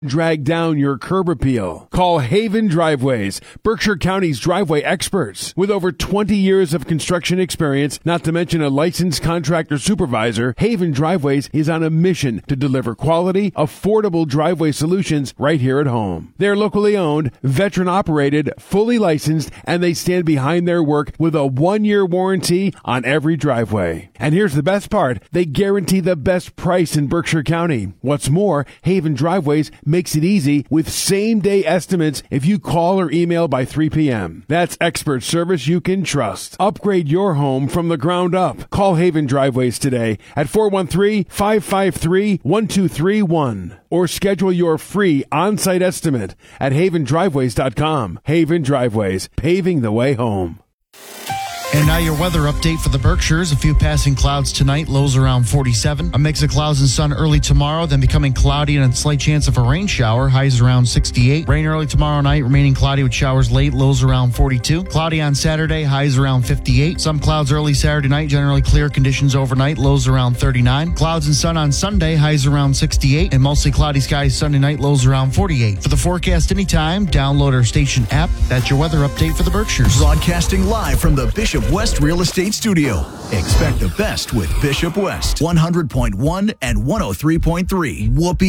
drag down your curb appeal. Call Haven Driveways, Berkshire County's driveway experts. With over 20 years of construction experience, not to mention a licensed contractor supervisor, Haven Driveways is on a mission to deliver quality, affordable driveway solutions right here at home. They're locally owned, veteran operated, fully licensed, and they stand behind their work with a 1-year warranty on every driveway. And here's the best part, they guarantee the best price in Berkshire County. What's more, Haven Driveways makes it easy with same-day estimates if you call or email by 3 p.m. That's expert service you can trust. Upgrade your home from the ground up. Call Haven Driveways today at 413-553-1231 or schedule your free on-site estimate at havendriveways.com. Haven Driveways, paving the way home. And now your weather update for the Berkshires. A few passing clouds tonight, lows around 47. A mix of clouds and sun early tomorrow, then becoming cloudy and a slight chance of a rain shower, highs around 68. Rain early tomorrow night, remaining cloudy with showers late, lows around 42. Cloudy on Saturday, highs around 58. Some clouds early Saturday night, generally clear conditions overnight, lows around 39. Clouds and sun on Sunday, highs around 68. And mostly cloudy skies Sunday night, lows around 48. For the forecast anytime, download our station app. That's your weather update for the Berkshires. Broadcasting live from the Bishop West Real Estate Studio. Expect the best with Bishop West 100.1 and 103.3. Whoopee.